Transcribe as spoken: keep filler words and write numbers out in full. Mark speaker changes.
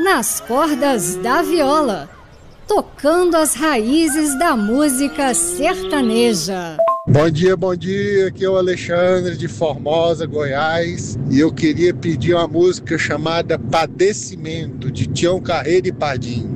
Speaker 1: nas cordas da viola, tocando as raízes da música sertaneja.
Speaker 2: Bom dia, bom dia, aqui é o Alexandre de Formosa, Goiás, e eu queria pedir uma música chamada Padecimento, de Tião Carreiro e Padim.